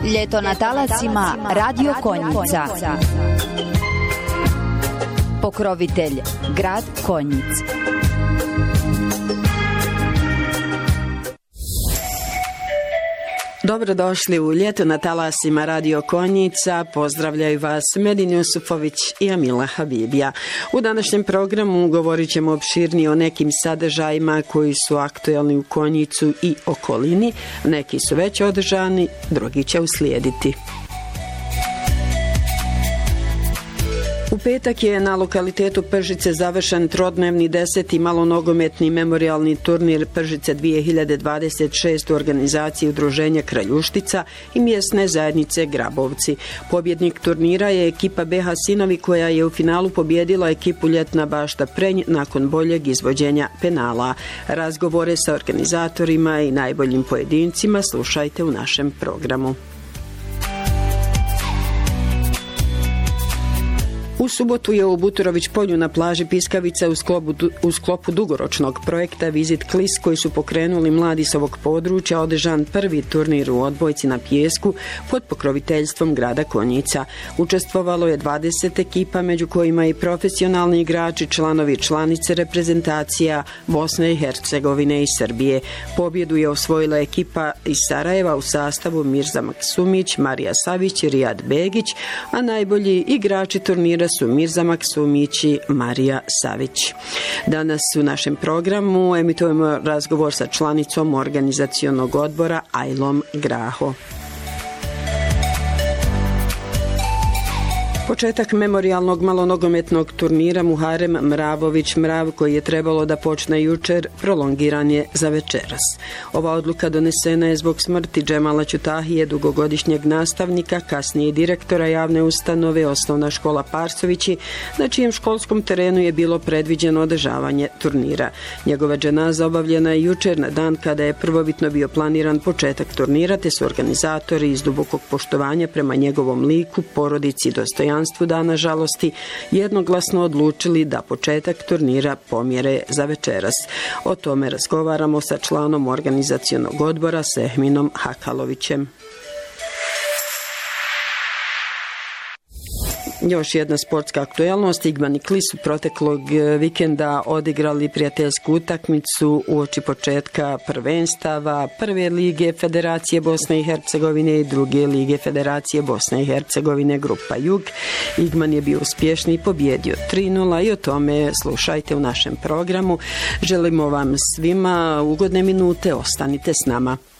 Ljeto na talasima Radio Konjica. Pokrovitelj grad Konjic. Dobrodošli u Ljeto na talasima Radio Konjica. Pozdravljaju vas Medin Jusufović i Amila Habibija. U današnjem programu govorit ćemo opširnije o nekim sadržajima koji su aktuelni u Konjicu i okolini. Neki su već održani, drugi će uslijediti. U petak je na lokalitetu Pržice završen trodnevni 10. malonogometni memorijalni turnir Pržice 2026 u organizaciji Udruženja Kraljuštica i mjesne zajednice Grabovci. Pobjednik turnira je ekipa BH Sinovi koja je u finalu pobjedila ekipu Ljetna Bašta Prenj nakon boljeg izvođenja penala. Razgovore sa organizatorima i najboljim pojedincima slušajte u našem programu. U subotu je u Buturović polju na plaži Piskavica u sklopu dugoročnog projekta Visit Klis koji su pokrenuli mladi s ovog područja održan prvi turnir u odbojci na pijesku pod pokroviteljstvom grada Konjica. Učestvovalo je 20 ekipa, među kojima i profesionalni igrači, članovi članice reprezentacija Bosne i Hercegovine i Srbije. Pobjedu je osvojila ekipa iz Sarajeva u sastavu Mirza Maksumić, Marija Savić i Rijad Begić, a najbolji igrači turnira su Mirza Maksumić i Marija Savić. Danas u našem programu emitujemo razgovor sa članicom organizacionog odbora Ajlom Graho. Početak memorijalnog malonogometnog turnira Muharem Mravović Mrav, koji je trebalo da počne jučer, prolongiran je za večeras. Ova odluka donesena je zbog smrti Džemala Ćutahije, dugogodišnjeg nastavnika, kasnije i direktora javne ustanove Osnovna škola Parsovići, na čijem školskom terenu je bilo predviđeno održavanje turnira. Njegova dženaza obavljena je jučer na dan kada je prvobitno bio planiran početak turnira, te su organizatori iz dubokog poštovanja prema njegovom liku, porodici i dostojanstvu Dana žalosti jednoglasno odlučili da početak turnira pomjere za večeras. O tome razgovaramo sa članom organizacionog odbora Sehminom Hakalovićem. Još jedna sportska aktuelnost. Igmani Klis su proteklog vikenda odigrali prijateljsku utakmicu uoči početka prvenstava Prve lige Federacije Bosne i Hercegovine i Druge lige Federacije Bosne i Hercegovine Grupa Jug. Igman je bio uspješni i pobjedio 3:0 i o tome slušajte u našem programu. Želimo vam svima ugodne minute, ostanite s nama.